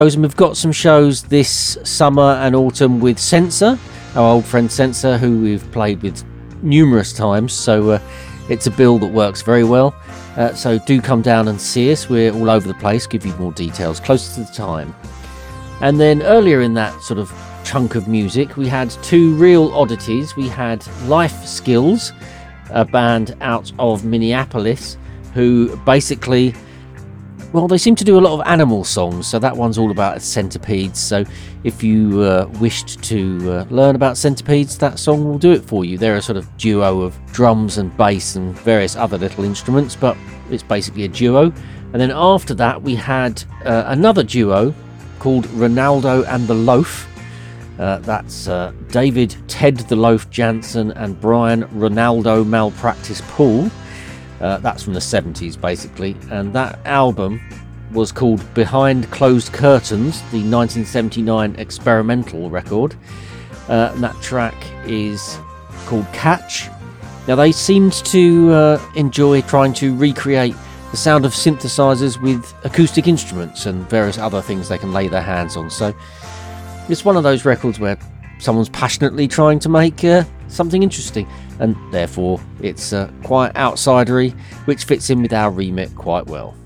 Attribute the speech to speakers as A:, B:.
A: And we've got some shows this summer and autumn with Sensor, our old friend Sensor, who we've played with numerous times, so it's a bill that works very well. So do come down and see us. We're all over the place, give you more details closer to the time. And then earlier in that sort of chunk of music, we had two real oddities. We had Life Skills, a band out of Minneapolis, who basically, well, they seem to do a lot of animal songs, so that one's all about centipedes. So if you wished to learn about centipedes, that song will do it for you. They're a sort of duo of drums and bass and various other little instruments, but it's basically a duo. And then after that, we had another duo called Ronaldo and the Loaf. That's David Ted the Loaf Jansen and Brian Ronaldo Malpractice Poole. That's from the 70s, basically, and that album was called Behind Closed Curtains, the 1979 experimental record. And that track is called Catch. Now, they seemed to enjoy trying to recreate the sound of synthesizers with acoustic instruments and various other things they can lay their hands on. So it's one of those records where someone's passionately trying to make something interesting, and therefore it's quite outsidery, which fits in with our remit quite well.